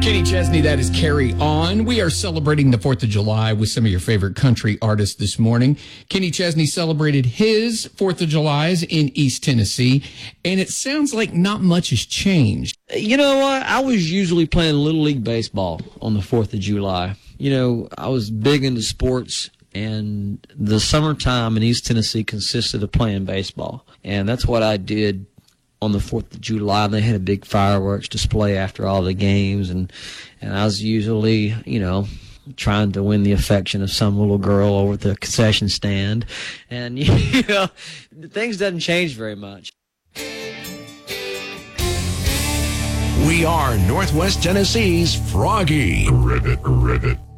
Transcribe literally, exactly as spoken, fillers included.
Kenny Chesney, that is Carry On. We are celebrating the fourth of July with some of your favorite country artists this morning. Kenny Chesney celebrated his fourth of July's in East Tennessee, and it sounds like not much has changed. You know what? I was usually playing Little League Baseball on the fourth of July. You know, I was big into sports, and the summertime in East Tennessee consisted of playing baseball. And that's what I did on the fourth of July. They had a big fireworks display after all the games, and and I was usually, you know, trying to win the affection of some little girl over at the concession stand. And, you know, things doesn't change very much. We are Northwest Tennessee's Froggy. Ribbit, ribbit.